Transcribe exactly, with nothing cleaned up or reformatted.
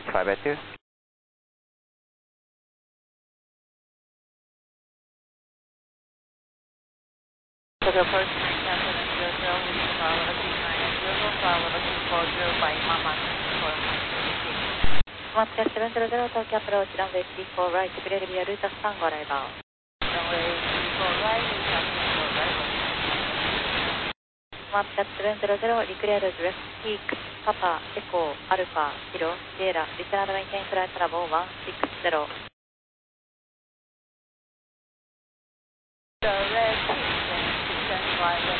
It's five by two. Tokyo First nine Captain zero zero, leaving for level three nine zero zero, for level two four zero five, Mama for Smartcat seven zero zero, Tokyo approach, runway three four right, clear via route Tango arrival. Runway three four right, route Tango arrival. Smartcat seven zero zero, declared west peak, Papa, Echo, Alpha, Kilo, Sierra, return maintain flight level one six zero. The red peak, then descend by